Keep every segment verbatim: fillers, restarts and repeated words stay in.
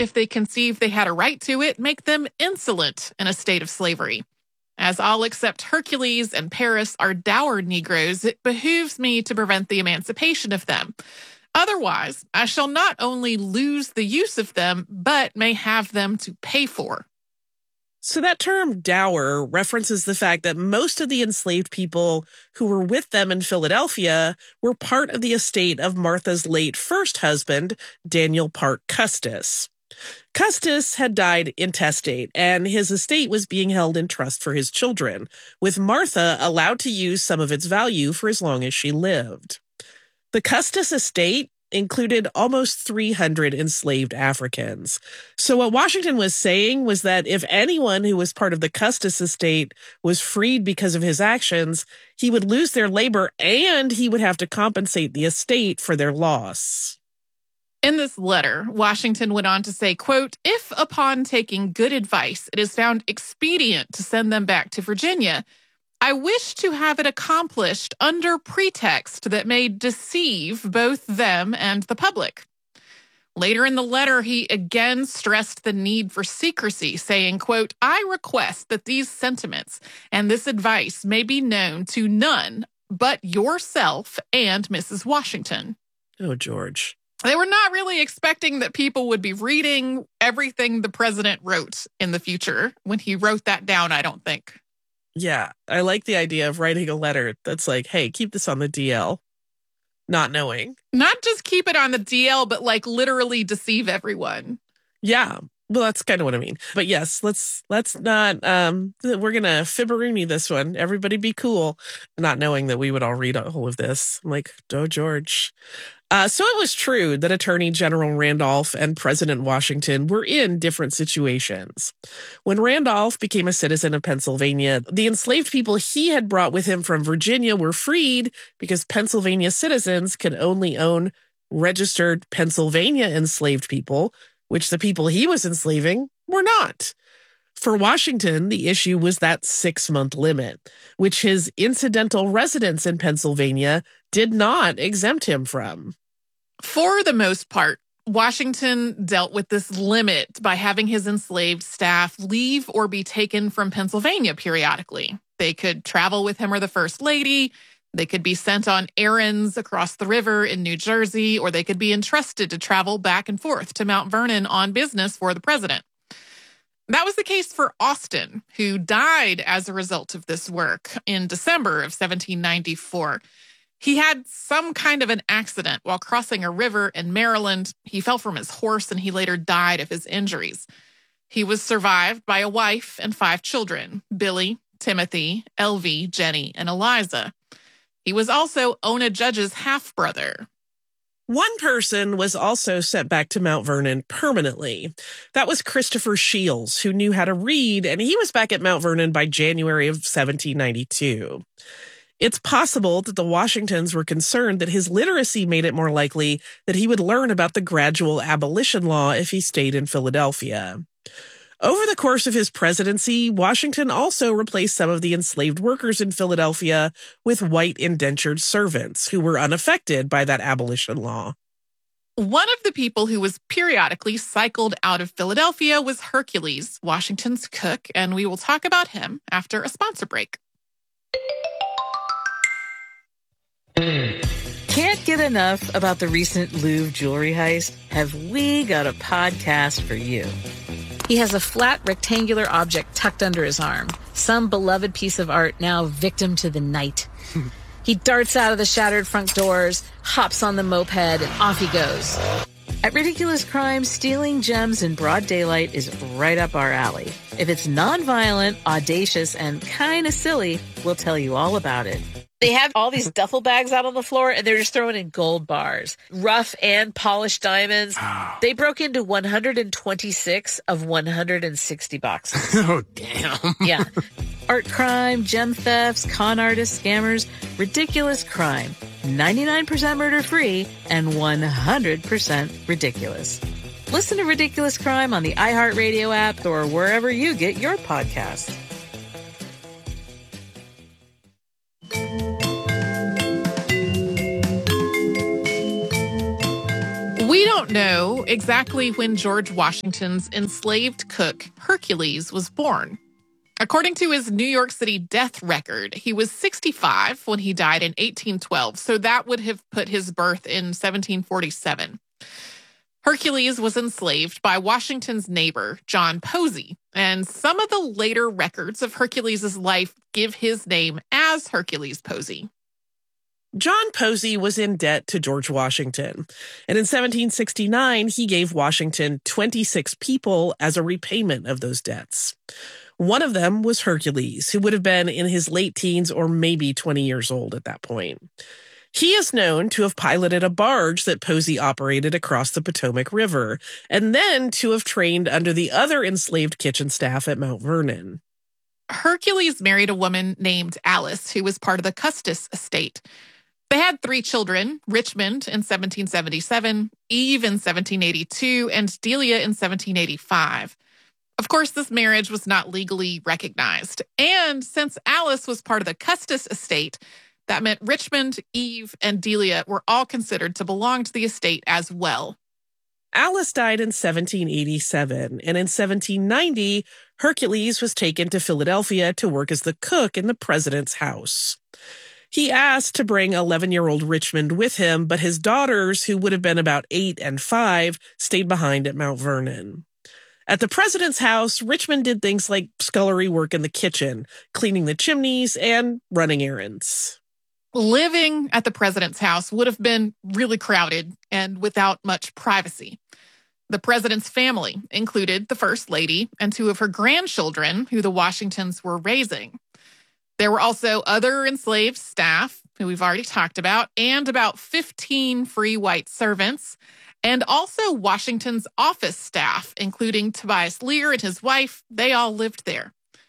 if they conceive they had a right to it, make them insolent in a state of slavery. As all except Hercules and Paris are dowered Negroes, it behooves me to prevent the emancipation of them. Otherwise, I shall not only lose the use of them, but may have them to pay for. So that term dower references the fact that most of the enslaved people who were with them in Philadelphia were part of the estate of Martha's late first husband, Daniel Parke Custis. Custis had died intestate, and his estate was being held in trust for his children, with Martha allowed to use some of its value for as long as she lived. The Custis estate included almost three hundred enslaved Africans. So what Washington was saying was that if anyone who was part of the Custis estate was freed because of his actions, he would lose their labor and he would have to compensate the estate for their loss. In this letter, Washington went on to say, quote, if upon taking good advice it is found expedient to send them back to Virginia, I wish to have it accomplished under pretext that may deceive both them and the public. Later in the letter, he again stressed the need for secrecy, saying, quote, I request that these sentiments and this advice may be known to none but yourself and Missus Washington. Oh, George. They were not really expecting that people would be reading everything the president wrote in the future when he wrote that down, I don't think. Yeah, I like the idea of writing a letter that's like, hey, keep this on the D L, not knowing. Not just keep it on the D L, but like literally deceive everyone. Yeah, well, that's kind of what I mean. But yes, let's let's not, um, we're going to fibberoonie this one. Everybody be cool, not knowing that we would all read all of this. I'm like, oh, George. Uh, so it was true that Attorney General Randolph and President Washington were in different situations. When Randolph became a citizen of Pennsylvania, the enslaved people he had brought with him from Virginia were freed because Pennsylvania citizens could only own registered Pennsylvania enslaved people, which the people he was enslaving were not. For Washington, the issue was that six-month limit, which his incidental residence in Pennsylvania did not exempt him from. For the most part, Washington dealt with this limit by having his enslaved staff leave or be taken from Pennsylvania periodically. They could travel with him or the First Lady, they could be sent on errands across the river in New Jersey, or they could be entrusted to travel back and forth to Mount Vernon on business for the president. That was the case for Austin, who died as a result of this work in December of seventeen ninety-four. He had some kind of an accident while crossing a river in Maryland. He fell from his horse and he later died of his injuries. He was survived by a wife and five children, Billy, Timothy, Elvie, Jenny, and Eliza. He was also Ona Judge's half-brother. One person was also sent back to Mount Vernon permanently. That was Christopher Shields, who knew how to read, and he was back at Mount Vernon by January of seventeen ninety-two. It's possible that the Washingtons were concerned that his literacy made it more likely that he would learn about the gradual abolition law if he stayed in Philadelphia. Over the course of his presidency, Washington also replaced some of the enslaved workers in Philadelphia with white indentured servants who were unaffected by that abolition law. One of the people who was periodically cycled out of Philadelphia was Hercules, Washington's cook, and we will talk about him after a sponsor break. Can't get enough about the recent Louvre jewelry heist? Have we got a podcast for you? He has a flat rectangular object tucked under his arm, some beloved piece of art now victim to the night. He darts out of the shattered front doors, hops on the moped, and off he goes. At Ridiculous Crime, stealing gems in broad daylight is right up our alley. If it's nonviolent, audacious, and kind of silly, we'll tell you all about it. They have all these duffel bags out on the floor, and they're just throwing in gold bars. Rough and polished diamonds. They broke into one hundred twenty-six of one hundred sixty boxes. Oh, damn. Yeah. Art crime, gem thefts, con artists, scammers, ridiculous crime. ninety-nine percent murder-free and one hundred percent ridiculous. Listen to Ridiculous Crime on the iHeartRadio app or wherever you get your podcasts. We don't know know exactly when George Washington's enslaved cook, Hercules, was born. According to his New York City death record, he was sixty-five when he died in eighteen twelve, so that would have put his birth in seventeen forty-seven. Hercules was enslaved by Washington's neighbor, John Posey, and some of the later records of Hercules' life give his name as Hercules Posey. John Posey was in debt to George Washington, and in seventeen sixty-nine, he gave Washington twenty-six people as a repayment of those debts. One of them was Hercules, who would have been in his late teens or maybe twenty years old at that point. He is known to have piloted a barge that Posey operated across the Potomac River, and then to have trained under the other enslaved kitchen staff at Mount Vernon. Hercules married a woman named Alice, who was part of the Custis estate. They had three children, Richmond in seventeen seventy-seven, Eve in seventeen eighty-two, and Delia in seventeen eighty-five. Of course, this marriage was not legally recognized. And since Alice was part of the Custis estate, that meant Richmond, Eve, and Delia were all considered to belong to the estate as well. Alice died in seventeen eighty-seven, and in seventeen ninety, Hercules was taken to Philadelphia to work as the cook in the president's house. He asked to bring eleven-year-old Richmond with him, but his daughters, who would have been about eight and five, stayed behind at Mount Vernon. At the president's house, Richmond did things like scullery work in the kitchen, cleaning the chimneys, and running errands. Living at the president's house would have been really crowded and without much privacy. The president's family included the First Lady and two of her grandchildren, who the Washingtons were raising. There were also other enslaved staff, who we've already talked about, and about fifteen free white servants, and also Washington's office staff, including Tobias Lear and his wife. They all lived there.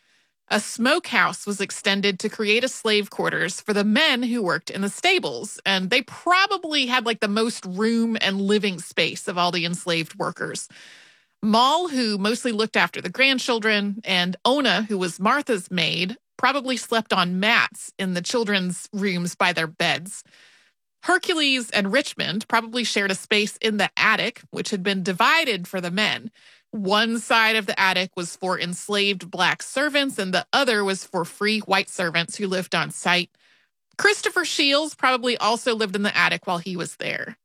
A smokehouse was extended to create a slave quarters for the men who worked in the stables, and they probably had like the most room and living space of all the enslaved workers. Moll, who mostly looked after the grandchildren, and Ona, who was Martha's maid, probably slept on mats in the children's rooms by their beds. Hercules and Richmond probably shared a space in the attic, which had been divided for the men. One side of the attic was for enslaved black servants, and the other was for free white servants who lived on site. Christopher Shields probably also lived in the attic while he was there.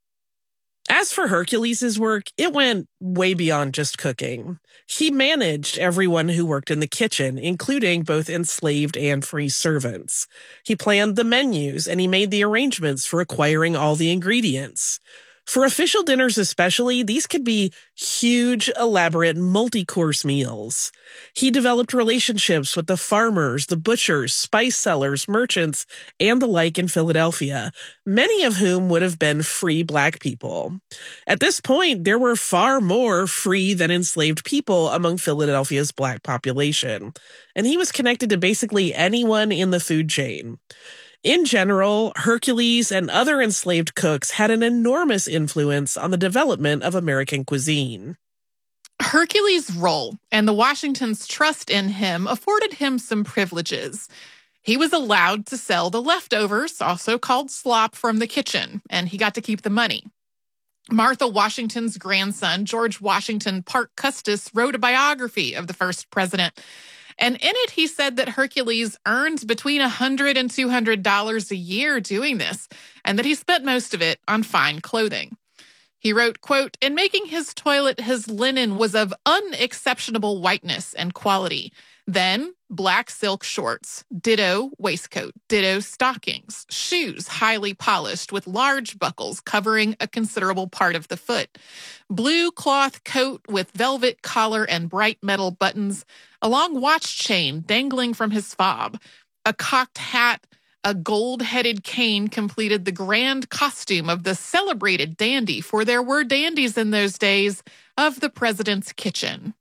As for Hercules' work, it went way beyond just cooking. He managed everyone who worked in the kitchen, including both enslaved and free servants. He planned the menus, and he made the arrangements for acquiring all the ingredients. For official dinners especially, these could be huge, elaborate, multi-course meals. He developed relationships with the farmers, the butchers, spice sellers, merchants, and the like in Philadelphia, many of whom would have been free black people. At this point, there were far more free than enslaved people among Philadelphia's black population, and he was connected to basically anyone in the food chain. In general, Hercules and other enslaved cooks had an enormous influence on the development of American cuisine. Hercules' role and the Washingtons' trust in him afforded him some privileges. He was allowed to sell the leftovers, also called slop, from the kitchen, and he got to keep the money. Martha Washington's grandson, George Washington Parke Custis, wrote a biography of the first president. And in it, he said that Hercules earned between one hundred dollars and two hundred dollars a year doing this, and that he spent most of it on fine clothing. He wrote, quote, "In making his toilet, his linen was of unexceptionable whiteness and quality. Then black silk shorts, ditto waistcoat, ditto stockings, shoes highly polished with large buckles covering a considerable part of the foot, blue cloth coat with velvet collar and bright metal buttons, a long watch chain dangling from his fob, a cocked hat, a gold-headed cane completed the grand costume of the celebrated dandy, for there were dandies in those days, of the president's kitchen."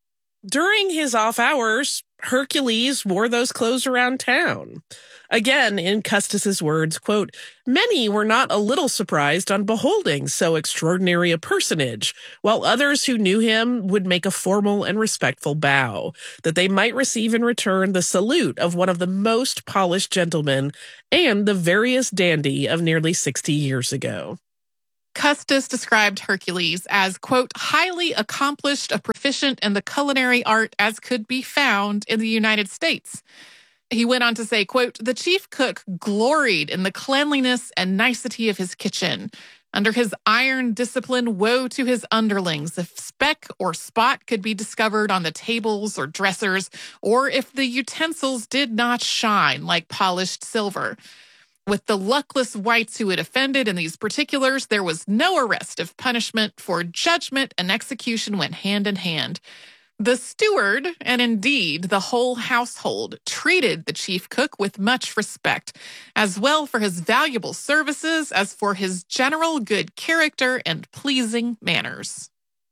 During his off hours, Hercules wore those clothes around town. Again, in Custis's words, quote, "Many were not a little surprised on beholding so extraordinary a personage, while others who knew him would make a formal and respectful bow, that they might receive in return the salute of one of the most polished gentlemen and the veriest dandy of nearly sixty years ago." Custis described Hercules as, quote, highly accomplished, a proficient in the culinary art as could be found in the United States. He went on to say, quote, the chief cook gloried in the cleanliness and nicety of his kitchen. Under his iron discipline, woe to his underlings if speck or spot could be discovered on the tables or dressers, or if the utensils did not shine like polished silver. With the luckless whites who had offended in these particulars, there was no arrest of punishment, for judgment and execution went hand in hand. The steward, and indeed the whole household, treated the chief cook with much respect, as well for his valuable services as for his general good character and pleasing manners.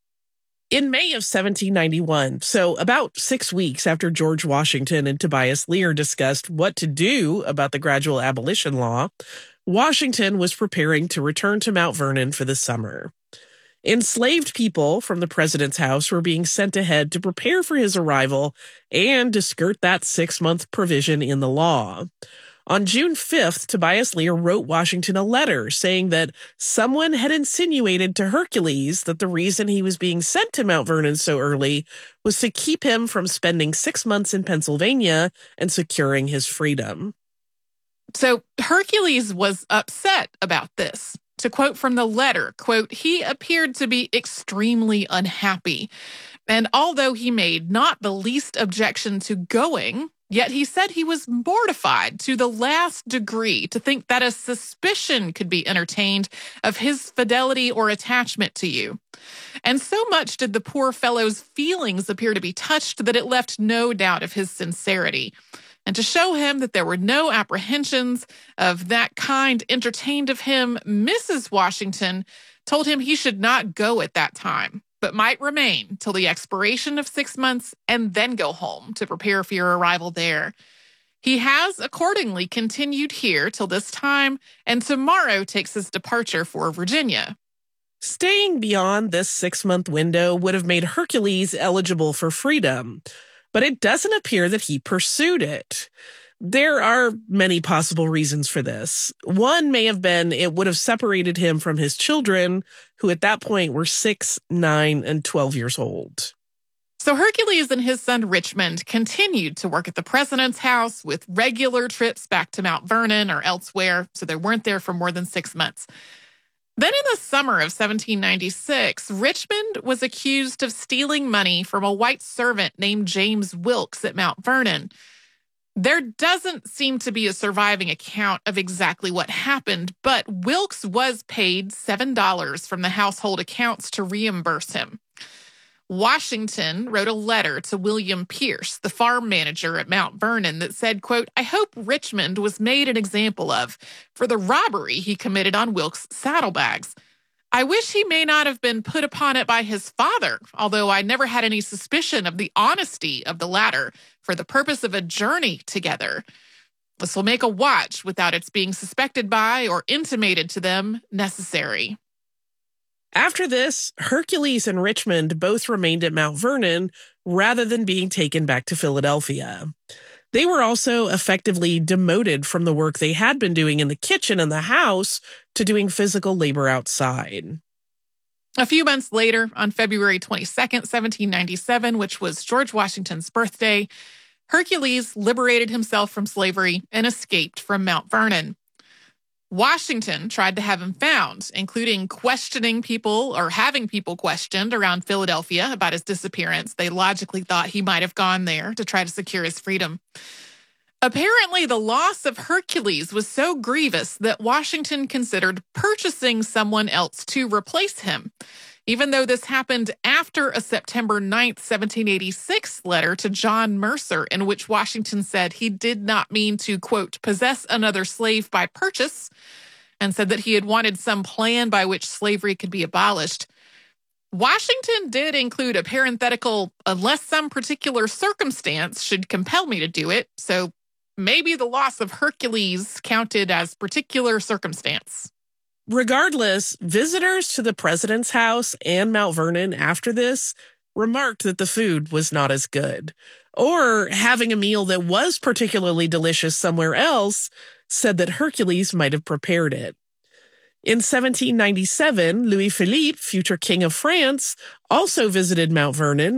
In May of seventeen ninety-one, so about six weeks after George Washington and Tobias Lear discussed what to do about the gradual abolition law, Washington was preparing to return to Mount Vernon for the summer. Enslaved people from the president's house were being sent ahead to prepare for his arrival and to skirt that six-month provision in the law. On June fifth, Tobias Lear wrote Washington a letter saying that someone had insinuated to Hercules that the reason he was being sent to Mount Vernon so early was to keep him from spending six months in Pennsylvania and securing his freedom. So Hercules was upset about this. To quote from the letter, quote, he appeared to be extremely unhappy. And although he made not the least objection to going, yet he said he was mortified to the last degree to think that a suspicion could be entertained of his fidelity or attachment to you. And so much did the poor fellow's feelings appear to be touched that it left no doubt of his sincerity. And to show him that there were no apprehensions of that kind entertained of him, Missus Washington told him he should not go at that time, but might remain till the expiration of six months and then go home to prepare for your arrival there. He has accordingly continued here till this time, and tomorrow takes his departure for Virginia. Staying beyond this six-month window would have made Hercules eligible for freedom, but it doesn't appear that he pursued it. There are many possible reasons for this. One may have been it would have separated him from his children, who at that point were six, nine, and twelve years old. So Hercules and his son Richmond continued to work at the president's house with regular trips back to Mount Vernon or elsewhere, so they weren't there for more than six months. Then in the summer of seventeen ninety-six, Richmond was accused of stealing money from a white servant named James Wilkes at Mount Vernon. There doesn't seem to be a surviving account of exactly what happened, but Wilkes was paid seven dollars from the household accounts to reimburse him. Washington wrote a letter to William Pierce, the farm manager at Mount Vernon, that said, quote, I hope Richmond was made an example of for the robbery he committed on Wilkes' saddlebags. I wish he may not have been put upon it by his father, although I never had any suspicion of the honesty of the latter for the purpose of a journey together. This will make a watch without its being suspected by or intimated to them necessary. After this, Hercules and Richmond both remained at Mount Vernon rather than being taken back to Philadelphia. They were also effectively demoted from the work they had been doing in the kitchen and the house to doing physical labor outside. A few months later, on February twenty-second, seventeen ninety-seven, which was George Washington's birthday, Hercules liberated himself from slavery and escaped from Mount Vernon. Washington tried to have him found, including questioning people or having people questioned around Philadelphia about his disappearance. They logically thought he might have gone there to try to secure his freedom. Apparently, the loss of Hercules was so grievous that Washington considered purchasing someone else to replace him, even though this happened after a September ninth, seventeen eighty-six letter to John Mercer, in which Washington said he did not mean to, quote, possess another slave by purchase, and said that he had wanted some plan by which slavery could be abolished. Washington did include a parenthetical, unless some particular circumstance should compel me to do it, so maybe the loss of Hercules counted as particular circumstance. Regardless, visitors to the president's house and Mount Vernon after this remarked that the food was not as good, or having a meal that was particularly delicious somewhere else said that Hercules might have prepared it. In seventeen ninety-seven, Louis Philippe, future king of France, also visited Mount Vernon